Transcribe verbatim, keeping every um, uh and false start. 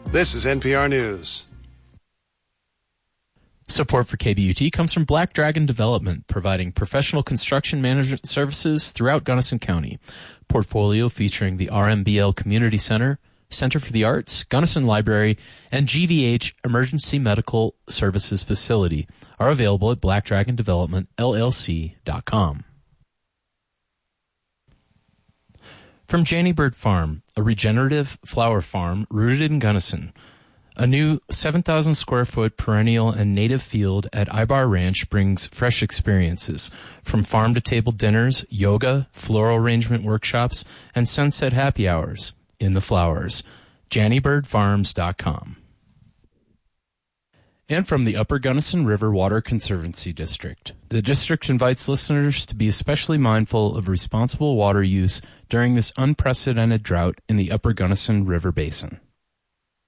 This is N P R News. Support for K B U T comes from Black Dragon Development, providing professional construction management services throughout Gunnison County. Portfolio featuring the R M B L Community Center, Center for the Arts, Gunnison Library, and G V H Emergency Medical Services Facility are available at black dragon development L L C dot com. From Janny Bird Farm, a regenerative flower farm rooted in Gunnison. A new seven thousand square foot perennial and native field at Ibar Ranch brings fresh experiences, from farm-to-table dinners, yoga, floral arrangement workshops, and sunset happy hours in the flowers. janny bird farms dot com. And from the Upper Gunnison River Water Conservancy District. The district invites listeners to be especially mindful of responsible water use during this unprecedented drought in the Upper Gunnison River Basin.